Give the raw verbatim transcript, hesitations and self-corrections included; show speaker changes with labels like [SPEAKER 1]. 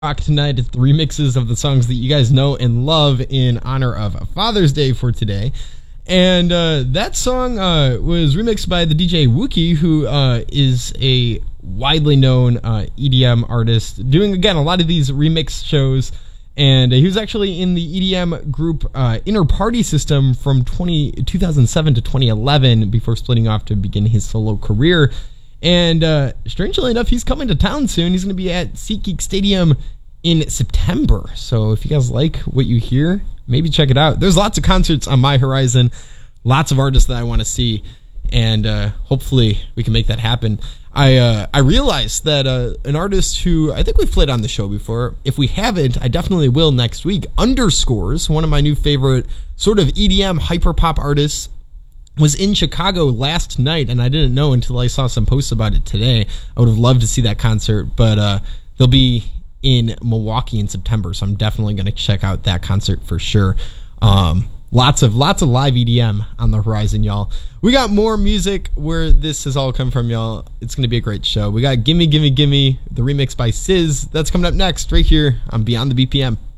[SPEAKER 1] Rock tonight. It's the remixes of the songs that you guys know and love in honor of Father's Day for today. And uh, that song uh, was remixed by the D J Wookie, who uh, is a widely known uh, E D M artist, doing, again, a lot of these remix shows. And uh, he was actually in the E D M group uh, Inner Party System from twenty, two thousand seven to twenty eleven before splitting off to begin his solo career. And uh, strangely enough, he's coming to town soon. He's going to be at SeatGeek Stadium in September. So if you guys like what you hear, maybe check it out. There's lots of concerts on my horizon, lots of artists that I want to see, and uh, hopefully we can make that happen. I uh, I realized that uh, an artist who I think we've played on the show before, if we haven't, I definitely will next week, Underscores, one of my new favorite sort of E D M hyperpop artists, was in Chicago last night, and I didn't know until I saw some posts about it today. I would have loved to see that concert, but uh, they'll be in Milwaukee in September, so I'm definitely going to check out that concert for sure. Um, lots of lots of live E D M on the horizon, y'all. We got more music where this has all come from, y'all. It's going to be a great show. We got Gimme Gimme Gimme, the remix by S Z A. That's coming up next right here on Beyond the B P M.